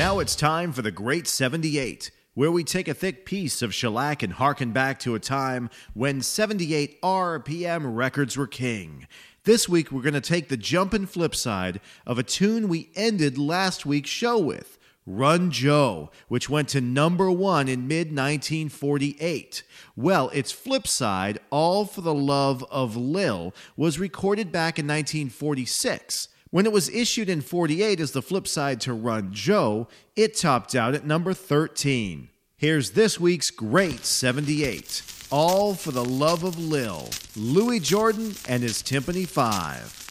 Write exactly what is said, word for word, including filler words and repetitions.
Now it's time for the Great seventy-eight, where we take a thick piece of shellac and harken back to a time when seventy-eight R P M records were king. This week we're going to take the jumpin' flip side of a tune we ended last week's show with, Run Joe, which went to number one in mid nineteen forty-eight. Well, its flip side, All for the Love of Lil, was recorded back in nineteen forty-six. When it was issued in forty-eight as the flip side to Run Joe, it topped out at number thirteen. Here's this week's Great seventy-eight, All for the Love of Lil, Louis Jordan and his Timpani Five.